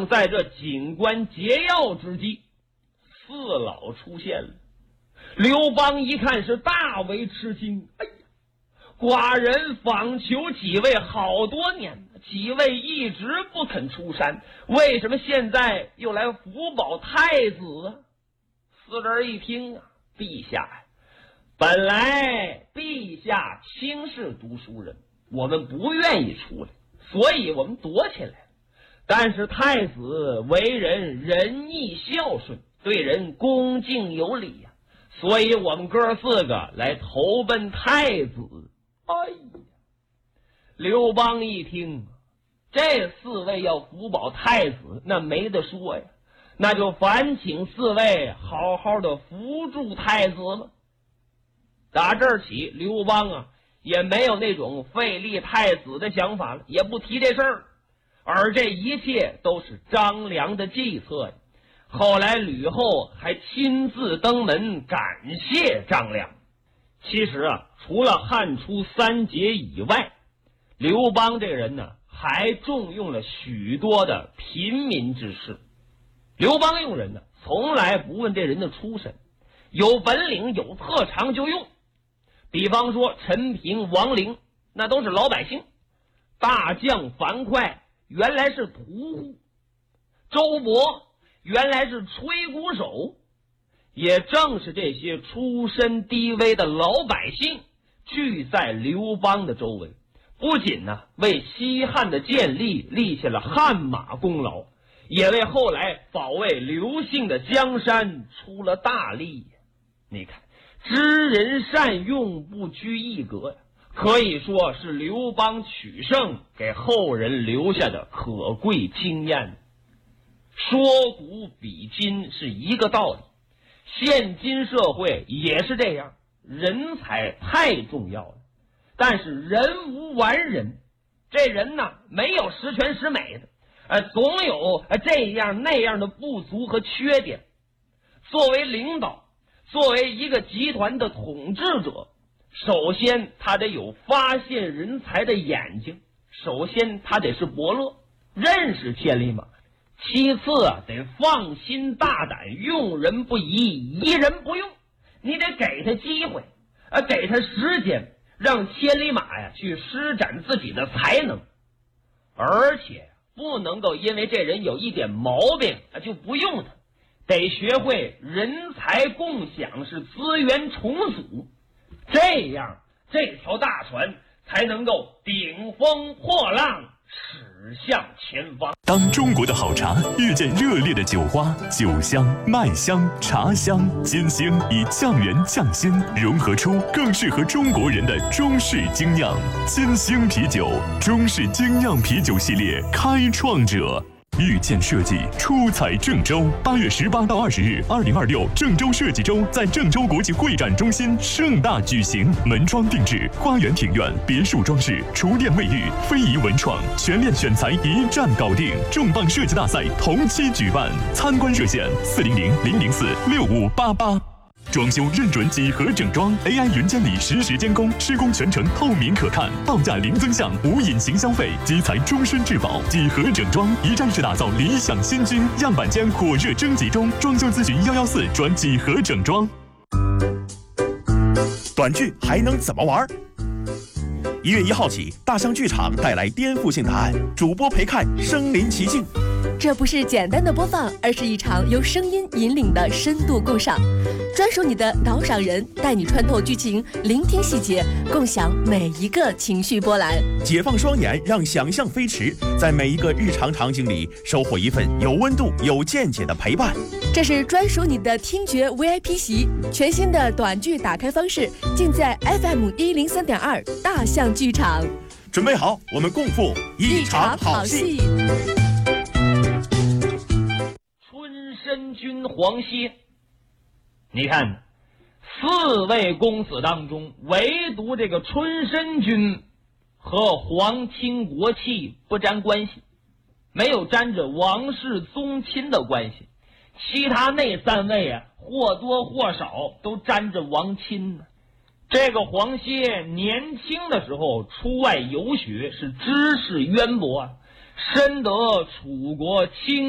正在这紧关节要之际，四老出现了。刘邦一看是大为吃惊，哎呀，寡人访求几位好多年，几位一直不肯出山，为什么现在又来辅保太子啊？四人一听啊，陛下呀，本来陛下轻视读书人，我们不愿意出来，所以我们躲起来了。但是太子为人仁义孝顺，对人恭敬有礼呀，所以我们哥四个来投奔太子。哎呀，刘邦一听，这四位要辅保太子，那没得说呀，那就烦请四位好好的扶助太子吧。打这儿起，刘邦啊也没有那种废立太子的想法了，也不提这事儿。而这一切都是张良的计策呀。后来吕后还亲自登门感谢张良。其实啊，除了汉初三杰以外，刘邦这个人呢，还重用了许多的平民之士。刘邦用人呢，从来不问这人的出身，有本领有特长就用。比方说陈平、王陵，那都是老百姓；大将樊哙原来是屠户，周勃原来是吹鼓手。也正是这些出身低微的老百姓聚在刘邦的周围，不仅呢为西汉的建立立下了汗马功劳，也为后来保卫刘姓的江山出了大力。你看，知人善用，不拘一格呀，可以说是刘邦取胜给后人留下的可贵经验。说古比今是一个道理，现今社会也是这样，人才太重要了。但是人无完人，这人呢没有十全十美的，总有这样那样的不足和缺点。作为领导，作为一个集团的统治者，首先他得有发现人才的眼睛，首先他得是伯乐，认识千里马。其次啊，得放心大胆，用人不疑，疑人不用。你得给他机会，给他时间，让千里马呀去施展自己的才能。而且不能够因为这人有一点毛病就不用他，得学会人才共享，是资源重组，这样这条大船才能够顶风破浪，驶向前方。 当中国的好茶遇见热烈的酒花，酒香、麦香、茶香、金星以匠人匠心融合出更适合中国人的中式精酿。金星啤酒，中式精酿啤酒系列开创者。遇见设计出彩郑州，8月18到20日，2026郑州设计周在郑州国际会展中心盛大举行，门窗定制、花园庭院、别墅装饰、厨电卫浴、非遗文创，全链选材一站搞定。重磅设计大赛同期举办，参观热线400-004-6588。装修认准几何整装 ，AI 云监理实时监工，施工全程透明可看，报价零增项，无隐形消费，基材终身质保。几何整装一站式打造理想新居，样板间火热征集中，装修咨询114转几何整装。 短剧还能怎么玩？1月1号起，大象剧场带来颠覆性答案，主播陪看身临其境。 这不是简单的播放，而是一场由声音引领的深度共赏，专属你的导赏人，带你穿透剧情，聆听细节，共享每一个情绪波澜。 解放双眼，让想象飞驰，在每一个日常场景里收获一份有温度、有见解的陪伴。 这是专属你的听觉 VIP 席，全新的短剧打开方式，尽在 FM103.2大象剧场。 准备好，我们共赴一场好戏。 春申君黄歇，你看4位公子当中，唯独这个春申君和皇亲国戚不沾关系，没有沾着王室宗亲的关系。其他那3位啊，或多或少都沾着王亲呢。这个黄歇年轻的时候出外游学，是知识渊博啊，深得楚国卿